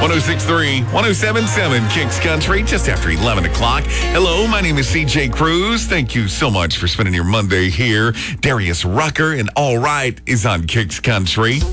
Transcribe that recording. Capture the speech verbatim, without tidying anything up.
oh six point three, one oh seven point seven Kicks Country, just after eleven o'clock. Hello, my name is C J Cruz. Thank you so much for spending your Monday here. Darius Rucker and All Right is on Kicks Country.